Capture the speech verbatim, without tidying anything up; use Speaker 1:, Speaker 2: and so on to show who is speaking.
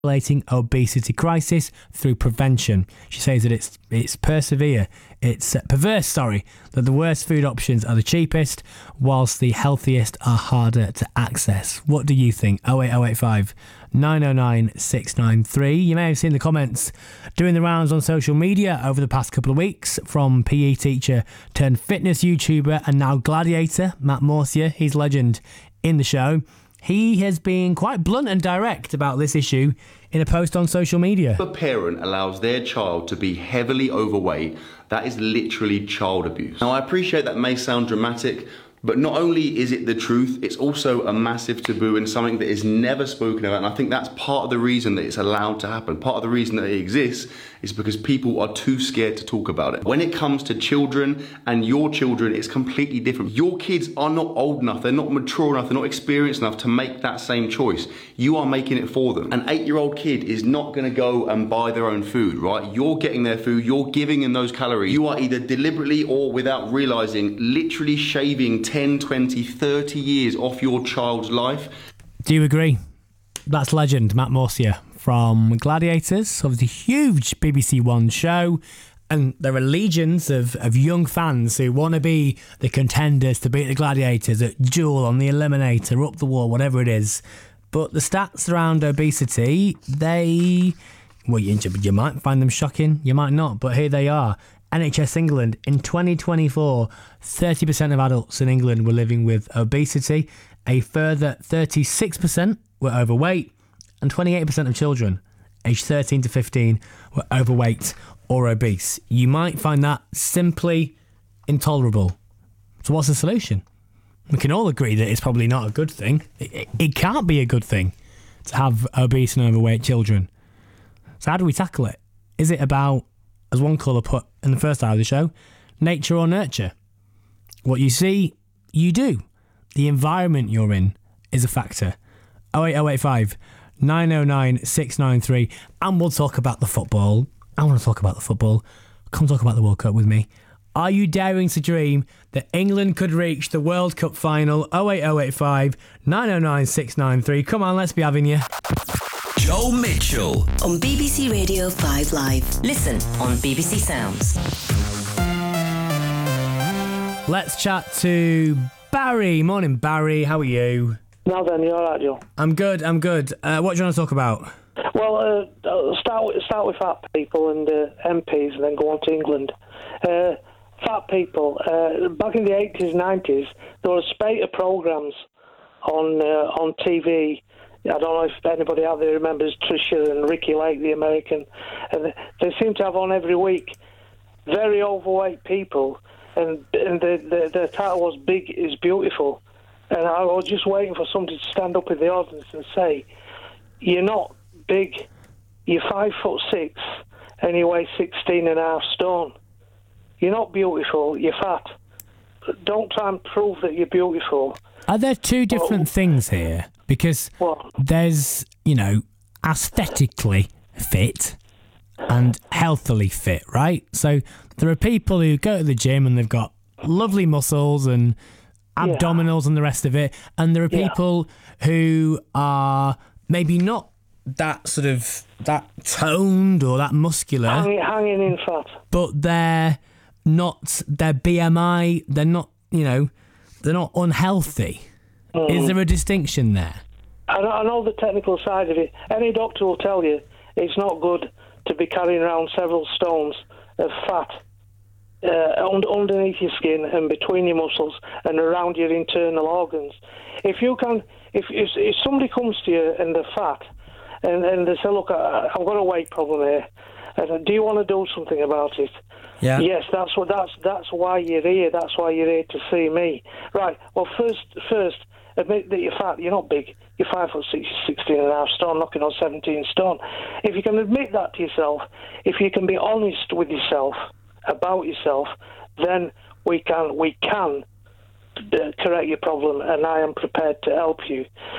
Speaker 1: obesity crisis through prevention. She says that it's it's persevere, it's uh, perverse, sorry, that the worst food options are the cheapest, whilst the healthiest are harder to access. What do you think? oh eight oh eight five, nine oh nine, six nine three. You may have seen the comments doing the rounds on social media over the past couple of weeks from P E teacher turned fitness YouTuber and now gladiator, Matt Morcia. He's legend in the show. He has been quite blunt and direct about this issue in a post on social media.
Speaker 2: If a parent allows their child to be heavily overweight, that is literally child abuse. Now, I appreciate that may sound dramatic, but not only is it the truth, it's also a massive taboo and something that is never spoken about. And I think that's part of the reason that it's allowed to happen. Part of the reason that it exists is because people are too scared to talk about it. When it comes to children and your children, it's completely different. Your kids are not old enough, they're not mature enough, they're not experienced enough to make that same choice. You are making it for them. An eight-year-old kid is not gonna go and buy their own food, right? You're getting their food, you're giving them those calories. You are either deliberately or without realizing, literally shaving ten, twenty, thirty years off your child's life.
Speaker 1: Do you agree? That's legend, Matt Morcia from Gladiators, obviously huge B B C One show, and there are legions of, of young fans who want to be the contenders to beat the Gladiators at Duel, on the Eliminator, Up the Wall, whatever it is. But the stats around obesity, they, well, you, you might find them shocking, you might not, but here they are. N H S England, in twenty twenty-four, thirty percent of adults in England were living with obesity. A further thirty-six percent were overweight, and twenty-eight percent of children aged thirteen to fifteen were overweight or obese. You might find that simply intolerable. So what's the solution? We can all agree that it's probably not a good thing. It, it, it can't be a good thing to have obese and overweight children. So how do we tackle it? Is it about, as one caller put in the first hour of the show, nature or nurture? What you see, you do. The environment you're in is a factor. oh eight oh eight five, nine oh nine, six nine three. And we'll talk about the football. I want to talk about the football. Come talk about the World Cup with me. Are you daring to dream that England could reach the World Cup final? oh eight oh eight five, nine oh nine, six nine three. Come on, let's be having you.
Speaker 3: Joe Mitchell
Speaker 4: on B B C Radio five Live. Listen on B B C Sounds.
Speaker 1: Let's chat to Barry. Morning, Barry. How are you?
Speaker 5: Now then, you all right, Joe?
Speaker 1: I'm good, I'm good. Uh, what do you want to talk about?
Speaker 5: Well, uh, I'll start with, start with fat people and uh, M Ps and then go on to England. Uh, fat people, uh, back in the eighties, nineties, there was a spate of programmes on uh, on T V. I don't know if anybody out there remembers Trisha and Ricky Lake, the American. And they seem to have on every week very overweight people, and, and the, the, the title was Big is Beautiful. And I was just waiting for somebody to stand up in the audience and say, you're not big, you're five foot six, and you weigh sixteen and a half stone. You're not beautiful, you're fat. Don't try and prove that you're beautiful.
Speaker 1: Are there two different well, things here? Because
Speaker 5: what?
Speaker 1: There's, you know, aesthetically fit and healthily fit, right? So there are people who go to the gym and they've got lovely muscles and abdominals yeah. and the rest of it, and there are people yeah. who are maybe not that sort of that toned or that muscular,
Speaker 5: hanging, hanging in fat,
Speaker 1: but they're not, their B M I, they're not, you know, they're not unhealthy. Mm. Is there a distinction there?
Speaker 5: I know, I know the technical side of it. Any doctor will tell you it's not good to be carrying around several stones of fat uh, underneath your skin and between your muscles and around your internal organs. If you can, if if, if somebody comes to you and they're fat and, and they say, look, I, I've got a weight problem here, and do you want to do something about it?
Speaker 1: Yeah.
Speaker 5: Yes, that's what that's that's why you're here. That's why you're here to see me. Right. Well, first, first, admit that you're fat. You're not big. You're five foot six, sixteen and a half stone, knocking on seventeen stone. If you can admit that to yourself, if you can be honest with yourself about yourself, then we can we can uh, correct your problem, and I am prepared to help you.